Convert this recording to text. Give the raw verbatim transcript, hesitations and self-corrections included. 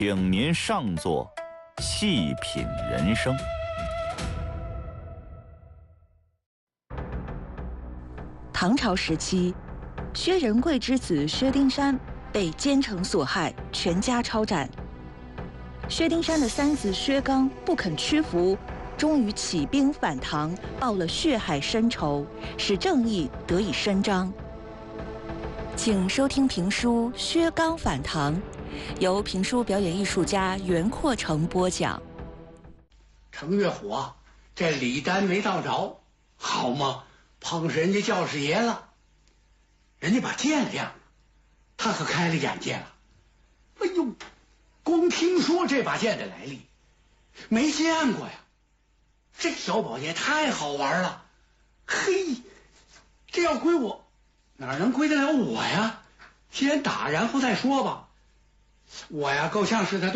请您上座，细品人生。 唐朝时期，薛仁贵之子薛丁山被奸臣所害，全家抄斩。薛丁山的三子薛刚不肯屈服，终于起兵反唐，报了血海深仇，使正义得以伸张。请收听评书《薛刚反唐》，由评书表演艺术家袁阔成播讲。 程月虎啊，这李丹没到着，好嘛，碰上人家教师爷了，人家把剑亮了，他可开了眼界了。哎呦，光听说这把剑的来历，没见过呀。这小宝剑太好玩了，嘿，这要归我，哪能归得了我呀？先打，然后再说吧。我呀，够呛是他